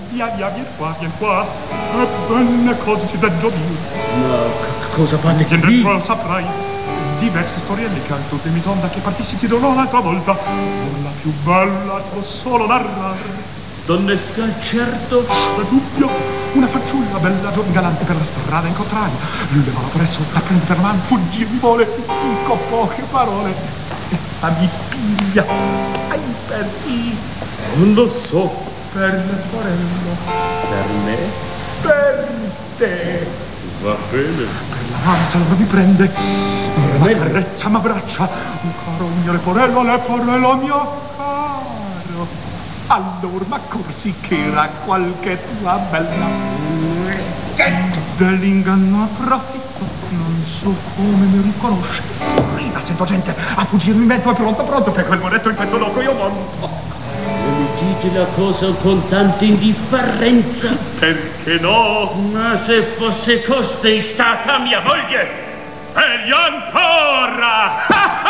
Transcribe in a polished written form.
Via, vieni qua. Ebbene, cosa ti devo dire? Ma cosa fate Che qui? dentro saprai. Diverse storielle che anche te mi sonda che partissi ti dovrò un'altra volta. Non la più bella t'ho solo narrare. Donnesca, certo. C'è dubbio, una fanciulla bella, giovane, galante per la strada incontrai. Lui levava presso, la prende per mano, fuggir mi vuole, dico poche parole. Essa mi piglia, sai per chi? Non lo so. Per mio sorello. Per me? Per te. Va bene. Per la mano salva mi prende, ma carezza m'abbraccia. Caro mio leporello mio caro. Allora m'accorsi che era qualche tua bella dell'inganno approfitto, non so come mi riconosce. Rida, sento gente a fuggirmi in mezzo, è pronto per quel monetto in questo loco io monto. Non mi dite la cosa con tanta indifferenza. Perché no? Ma se fosse costei stata mia moglie, meglio ancora!